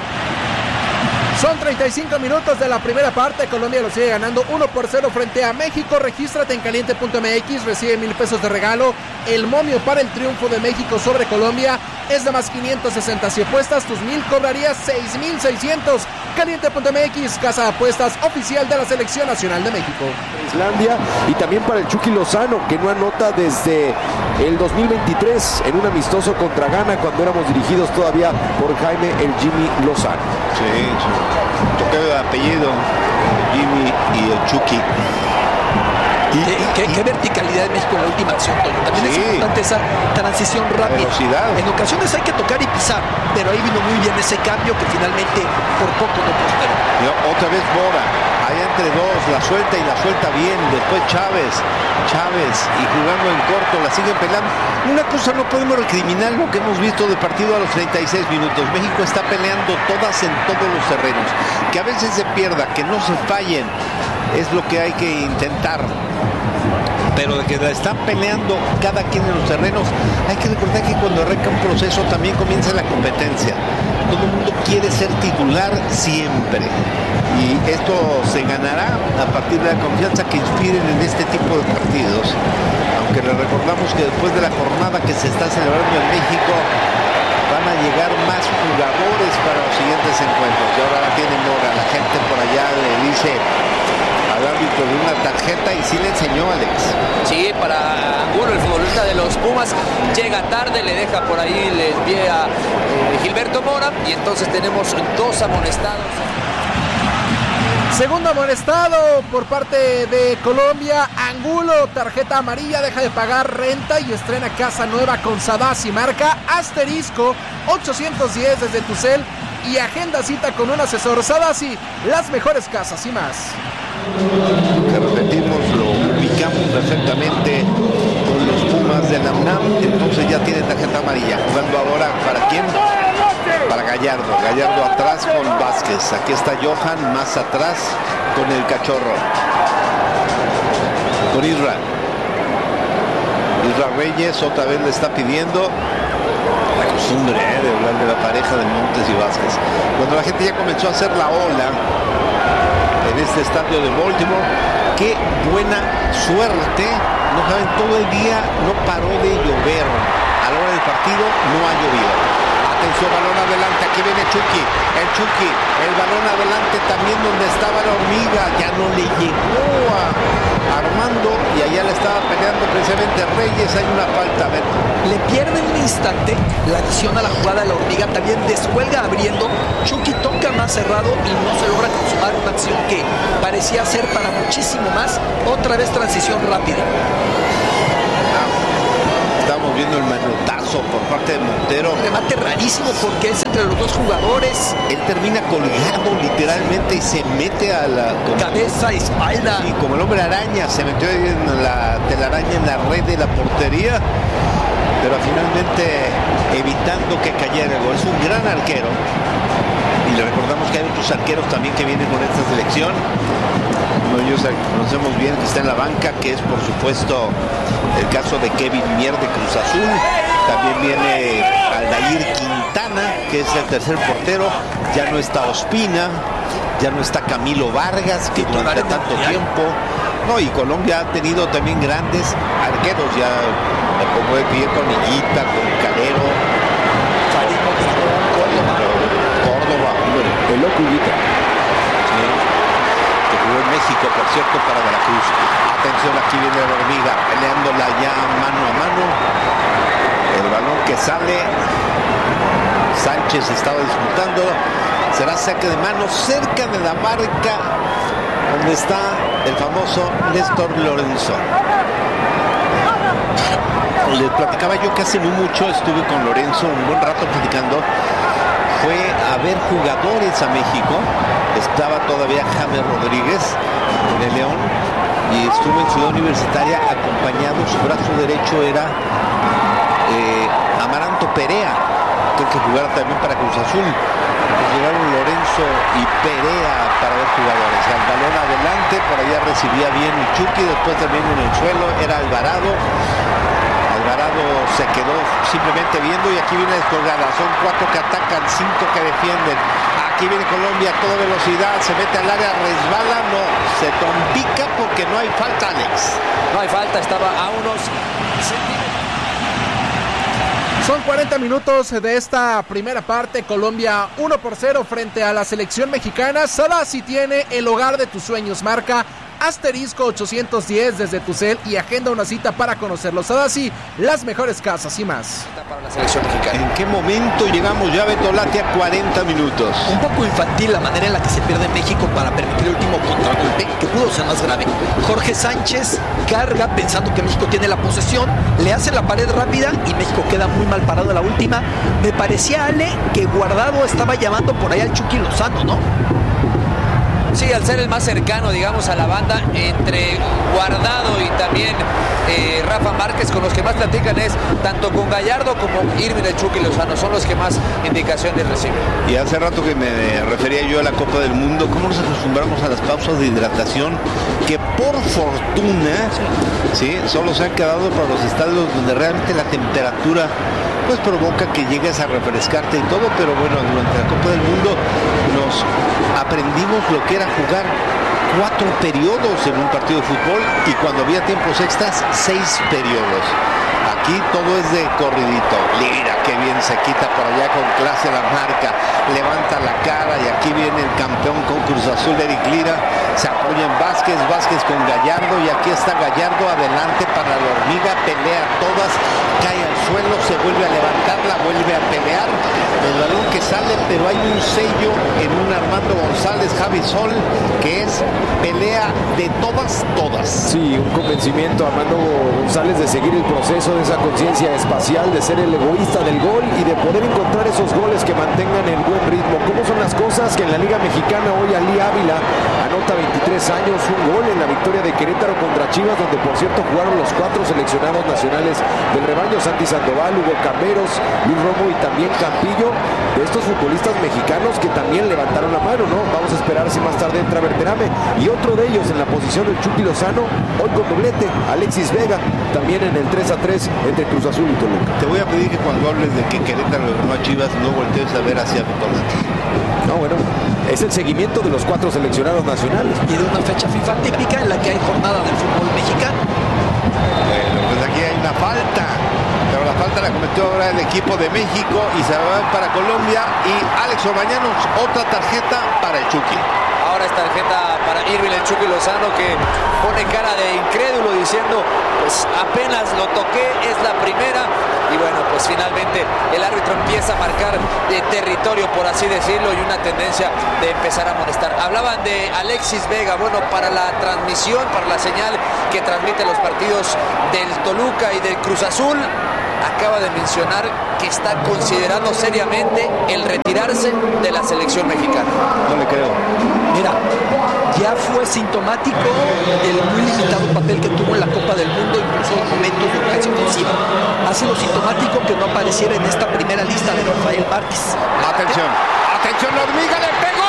Son treinta y cinco minutos de la primera parte. Colombia lo sigue ganando uno por cero frente a México. Regístrate en caliente punto m x, recibe mil pesos de regalo. El momio para el triunfo de México sobre Colombia es de más quinientos sesenta. Si apuestas tus mil, cobrarías seis mil seiscientos. caliente punto m x, casa de apuestas oficial de la Selección Nacional de México. Islandia, y también para el Chucky Lozano, que no anota desde el dos mil veintitrés en un amistoso contra Ghana, cuando éramos dirigidos todavía por Jaime el Jimmy Lozano. Sí, sí. Toque de apellido, Jimmy y el Chucky. ¿Qué, qué, qué verticalidad en México en la última acción, Toño? También sí. Es importante esa transición rápida. Velocidad. En ocasiones hay que tocar y pisar, pero ahí vino muy bien ese cambio que finalmente por poco no prosperó. Otra vez Mora, allá entre dos, la suelta y la suelta bien. Después Chávez, Chávez y jugando en corto, la siguen peleando. Una cosa no podemos recriminar lo que hemos visto de partido a los treinta y seis minutos. México está peleando todas en todos los terrenos. Que a veces se pierda, que no se fallen, es lo que hay que intentar. Pero de que la están peleando cada quien en los terrenos, hay que recordar que cuando arranca un proceso también comienza la competencia. Todo el mundo quiere ser titular siempre, y esto se ganará a partir de la confianza que inspiren en este tipo de partidos. Aunque les recordamos que después de la jornada que se está celebrando en México, van a llegar más jugadores para los siguientes encuentros. Y ahora la tiene Mora, la gente por allá le dice al árbitro de una tarjeta, y sí le enseñó, Alex. Sí, para Angulo, el futbolista de los Pumas, llega tarde, le deja por ahí, le envía eh, Gilberto Mora, y entonces tenemos dos amonestados. Segundo amonestado por parte de Colombia. Angulo, tarjeta amarilla, deja de pagar renta y estrena casa nueva con Sadasi. Marca asterisco ochocientos diez desde tu cel y agenda cita con un asesor. Sadasi, las mejores casas y más. Que repetimos, lo ubicamos perfectamente con los Pumas de la UNAM. Entonces ya tiene tarjeta amarilla. Jugando ahora, ¿para quién? Para Gallardo. Gallardo atrás con Vázquez. Aquí está Johan más atrás con el Cachorro. Con Isra. Isra Reyes otra vez le está pidiendo. La costumbre ¿eh? de hablar de la pareja de Montes y Vázquez. Cuando la gente ya comenzó a hacer la ola en este estadio de Baltimore, qué buena suerte. No saben, todo el día no paró de llover. A la hora del partido no ha llovido. Atención, balón adelante, aquí viene Chucky, el Chucky, el balón adelante también donde estaba la hormiga, ya no le llegó a Armando y allá le estaba peleando precisamente Reyes. Hay una falta, a ver. Le pierde un instante la visión a la jugada de la hormiga, también descuelga abriendo, Chucky toca más cerrado y no se logra consumar una acción que parecía ser para muchísimo más. Otra vez transición rápida. Estamos viendo el manotazo por parte de Montero. Un remate rarísimo porque es entre los dos jugadores. Él termina colgado literalmente y se mete a la como, cabeza, espalda. Y como el hombre araña se metió en la telaraña en la red de la portería. Pero finalmente evitando que cayera el gol. Es un gran arquero. Y le recordamos que hay otros arqueros también que vienen con esta selección. Ellos conocemos bien que está en la banca, que es por supuesto el caso de Kevin Mier de Cruz Azul. También viene Aldair Quintana, que es el tercer portero. Ya no está Ospina, ya no está Camilo Vargas, que durante tanto tiempo. No, y Colombia ha tenido también grandes arqueros, ya como de pie con Higuita, con Calero, Córdoba, Córdoba, el loco Higuita. En México, por cierto, para Veracruz. Atención, aquí viene la hormiga peleándola ya mano a mano. El balón que sale, Sánchez estaba disputando, será saque de mano cerca de la marca donde está el famoso Néstor Lorenzo. Les platicaba yo que hace muy mucho estuve con Lorenzo un buen rato platicando. Fue a ver jugadores a México. Estaba todavía James Rodríguez en el León y estuvo en Ciudad Universitaria acompañado. Su brazo derecho era eh, Amaranto Perea, que el que jugara también para Cruz Azul. Pues llegaron Lorenzo y Perea para ver jugadores. El balón adelante, por allá recibía bien Chucky, después también en el suelo era Alvarado. Alvarado se quedó simplemente viendo y aquí viene descolgada. Son cuatro que atacan, cinco que defienden. Aquí viene Colombia a toda velocidad, se mete al área, resbala, no, se trompica porque no hay falta, Alex. No hay falta, estaba a unos centímetros. Son cuarenta minutos de esta primera parte. Colombia uno por cero frente a la selección mexicana. Sadasi tiene el hogar de tus sueños. Marca asterisco ochocientos diez desde tu cel y agenda una cita para conocerlo. Sadasi, las mejores casas y más. Para la selección mexicana. ¿En qué momento llegamos ya, Beto Lati, a cuarenta minutos? Un poco infantil la manera en la que se pierde México para permitir el último contragolpe, que pudo ser más grave. Jorge Sánchez carga pensando que México tiene la posesión, le hace la pared rápida y México queda muy mal parado en la última. Me parecía, Ale, que Guardado estaba llamando por ahí al Chucky Lozano, ¿no? Sí, al ser el más cercano, digamos, a la banda, entre Guardado y también eh, Rafa Márquez, con los que más platican es tanto con Gallardo como Irving el Chucky Lozano, son los que más indicaciones reciben. Y hace rato que me refería yo a la Copa del Mundo, cómo nos acostumbramos a las pausas de hidratación, que por fortuna, sí, solo se han quedado para los estadios donde realmente la temperatura pues provoca que llegues a refrescarte y todo, pero bueno, durante la Copa del Mundo nos aprendimos lo que era jugar cuatro periodos en un partido de fútbol y cuando había tiempos extras, seis periodos. Aquí todo es de corridito. Lira, qué bien se quita por allá con clase la marca, levanta la cara y aquí viene el campeón con Cruz Azul, Eric Lira, se apoya en Vázquez, Vázquez con Gallardo y aquí está Gallardo adelante para la hormiga, pelea todas, cae al suelo, se vuelve a levantarla, vuelve a pelear, el balón que sale, pero hay un sello en un Armando Armando González, Javi Sol, que es pelea de todas, todas. Sí, un convencimiento a Armando González de seguir el proceso, de esa conciencia espacial, de ser el egoísta del gol y de poder encontrar esos goles que mantengan el buen ritmo. ¿Cómo son las cosas? Que en la Liga Mexicana hoy Ali Ávila anota veintitrés años, un gol en la victoria de Querétaro contra Chivas, donde por cierto jugaron los cuatro seleccionados nacionales del rebaño: Santi Sandoval, Hugo Camberos, Luis Romo y también Campillo, de estos futbolistas mexicanos que también levantaron la mano, ¿no? Vamos a esperar si más tarde entra Berterame, y otro de ellos en la posición del Chucky Lozano, hoy con doblete, Alexis Vega, también en el tres a tres entre Cruz Azul y Toluca. Te voy a pedir que cuando hables de que Querétaro le ganó a Chivas, no voltees a ver hacia Toluca. No, bueno, es el seguimiento de los cuatro seleccionados nacionales. Y de una fecha FIFA típica en la que hay jornada del fútbol mexicano. Bueno, pues aquí hay una falta, pero la falta la cometió ahora el equipo de México y se va para Colombia. Y Alex Orbañanos, otra tarjeta para el Chucky. Ahora es tarjeta para Irving el Chucky Lozano, que pone cara de incrédulo diciendo, pues apenas lo toqué, es la primera. Y bueno, pues finalmente el árbitro empieza a marcar de territorio, por así decirlo, y una tendencia de empezar a molestar. Hablaban de Alexis Vega. Bueno, para la transmisión, para la señal que transmite los partidos del Toluca y del Cruz Azul, acaba de mencionar que está considerando seriamente el retirarse de la selección mexicana. No le creo. Mira, ya fue sintomático el muy limitado papel que tuvo en la Copa del Mundo, incluso en momentos de urgencia ofensiva. Ha sido sintomático que no apareciera en esta primera lista de Rafael Márquez. Atención, atención, la hormiga le pegó.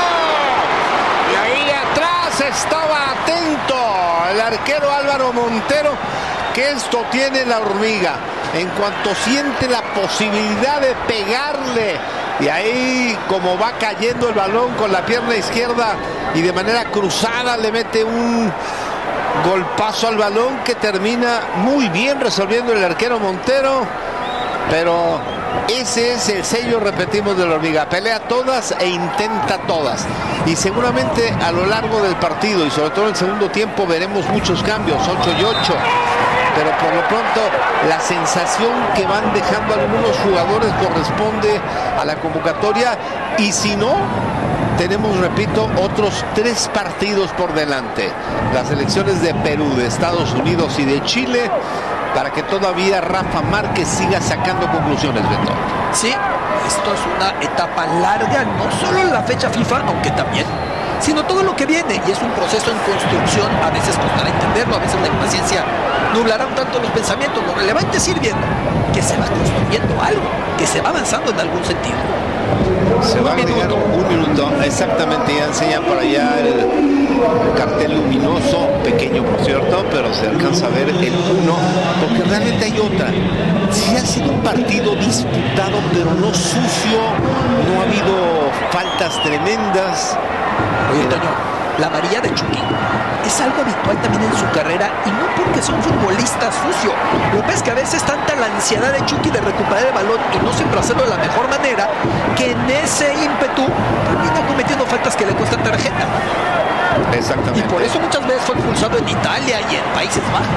Y ahí atrás estaba atento el arquero Álvaro Montero, que esto tiene la hormiga. En cuanto siente la posibilidad de pegarle, y ahí como va cayendo el balón con la pierna izquierda y de manera cruzada le mete un golpazo al balón que termina muy bien resolviendo el arquero Montero. Pero ese es el sello, repetimos, de la hormiga: pelea todas e intenta todas. Y seguramente a lo largo del partido y sobre todo en el segundo tiempo veremos muchos cambios, ocho y ocho. Pero por lo pronto la sensación que van dejando algunos jugadores corresponde a la convocatoria, y si no, tenemos, repito, otros tres partidos por delante. Las elecciones de Perú, de Estados Unidos y de Chile, para que todavía Rafa Márquez siga sacando conclusiones, Beto. Sí, esto es una etapa larga, no solo en la fecha FIFA, aunque también, sino todo lo que viene, y es un proceso en construcción. A veces costará entenderlo, a veces la impaciencia nublará un tanto los pensamientos. Lo relevante es ir viendo que se va construyendo algo, que se va avanzando en algún sentido. Se va a agregar un minuto, exactamente, ya enseñan por allá el cartel luminoso, pequeño por cierto, pero se alcanza a ver el uno, porque realmente hay otra. Sí ha sido un partido disputado, pero no sucio, no ha habido faltas tremendas. Oye, Toño, la amarilla de Chucky es algo habitual también en su carrera, y no porque sea un futbolista sucio. Lo que es que a veces tanta la ansiedad de Chucky de recuperar el balón y no siempre hacerlo de la mejor manera, que en ese ímpetu termina cometiendo faltas que le cuestan tarjeta. Exactamente. Y por eso muchas veces fue expulsado en Italia y en Países Bajos.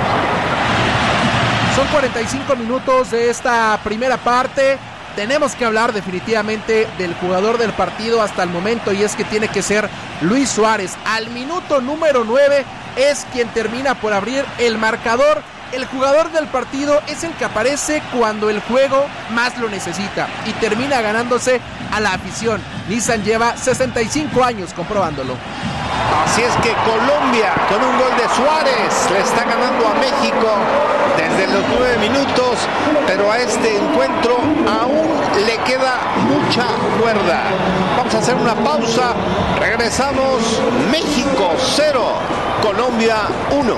Son cuarenta y cinco minutos de esta primera parte. Tenemos que hablar definitivamente del jugador del partido hasta el momento, y es que tiene que ser Luis Suárez. Al minuto número nueve es quien termina por abrir el marcador. El jugador del partido es el que aparece cuando el juego más lo necesita y termina ganándose a la afición. Nissan lleva sesenta y cinco años comprobándolo. Así es que Colombia, con un gol de Suárez, le está ganando a México desde los nueve minutos, pero a este encuentro aún le queda mucha cuerda. Vamos a hacer una pausa, regresamos. México cero, Colombia uno.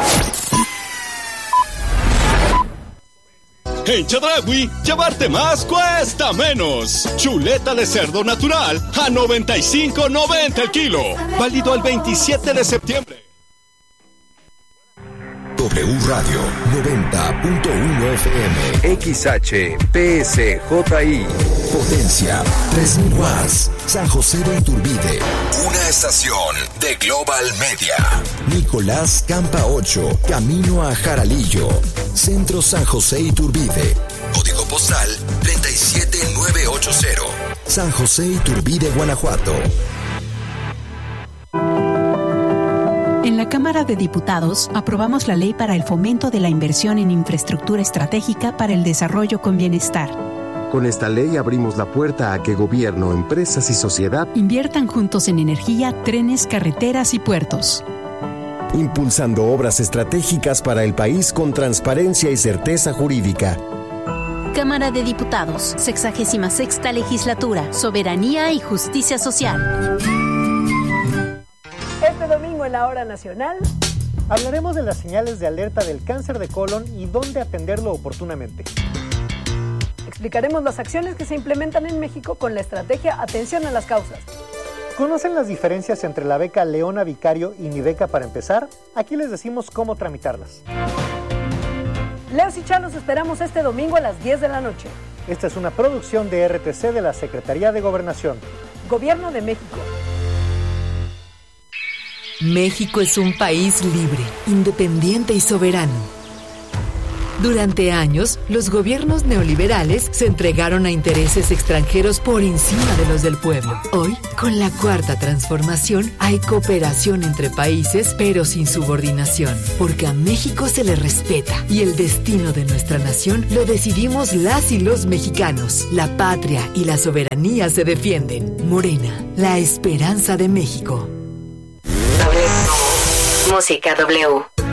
En Chedraui, llevarte más cuesta menos. Chuleta de cerdo natural a noventa y cinco noventa el kilo. Válido el veintisiete de septiembre. W Radio noventa punto uno F M. X H P S J I. Potencia tres mil watts. San José de Iturbide. Una estación de Global Media. Nicolás Campa ocho, camino a Jaralillo. Centro San José Iturbide. Código postal treinta y siete nueve ochenta. San José Iturbide, Guanajuato. En la Cámara de Diputados aprobamos la ley para el fomento de la inversión en infraestructura estratégica para el desarrollo con bienestar. Con esta ley abrimos la puerta a que gobierno, empresas y sociedad inviertan juntos en energía, trenes, carreteras y puertos. Impulsando obras estratégicas para el país con transparencia y certeza jurídica. Cámara de Diputados, sexagésima sexta legislatura, soberanía y justicia social. Este domingo en la Hora Nacional hablaremos de las señales de alerta del cáncer de colon y dónde atenderlo oportunamente. Explicaremos las acciones que se implementan en México con la estrategia Atención a las Causas. ¿Conocen las diferencias entre la beca Leona Vicario y Mi Beca para empezar? Aquí les decimos cómo tramitarlas. Leos y Chá los esperamos este domingo a las diez de la noche. Esta es una producción de R T C de la Secretaría de Gobernación. Gobierno de México. México es un país libre, independiente y soberano. Durante años, los gobiernos neoliberales se entregaron a intereses extranjeros por encima de los del pueblo. Hoy, con la Cuarta Transformación, hay cooperación entre países, pero sin subordinación, porque a México se le respeta y el destino de nuestra nación lo decidimos las y los mexicanos. La patria y la soberanía se defienden. Morena, la esperanza de México. W. Música W.